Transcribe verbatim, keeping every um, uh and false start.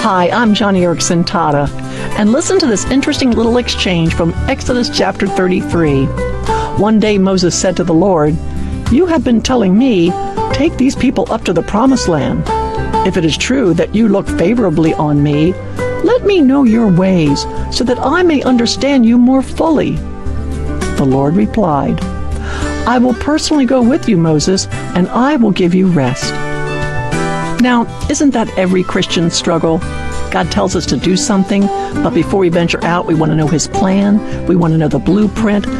Hi, I'm Johnny Erickson Tata, and listen to this interesting little exchange from Exodus chapter thirty-three. One day Moses said to the Lord, "You have been telling me, take these people up to the promised land. If it is true that you look favorably on me, let me know your ways so that I may understand you more fully." The Lord replied, "I will personally go with you, Moses, and I will give you rest." Now, isn't that every Christian's struggle? God tells us to do something, but before we venture out, we want to know His plan, we want to know the blueprint,